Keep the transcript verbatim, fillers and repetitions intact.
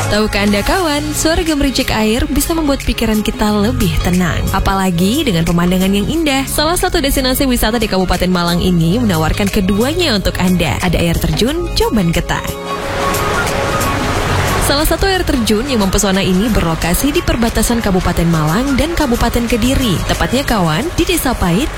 Tahukah Anda kawan, suara gemericik air bisa membuat pikiran kita lebih tenang. Apalagi dengan pemandangan yang indah. Salah satu destinasi wisata di Kabupaten Malang ini menawarkan keduanya untuk Anda. Ada air terjun, Coban Getah. Salah satu air terjun yang mempesona ini berlokasi di perbatasan Kabupaten Malang dan Kabupaten Kediri. Tepatnya kawan, di Desa Pait,